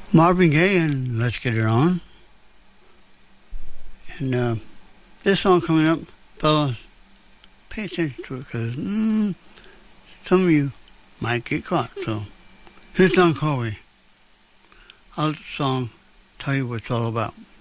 Marvin Gaye and Let's Get It On. And this song coming up, fellas, pay attention to it because some of you might get caught. So here's Don Corey. I'll let the song tell you what it's all about.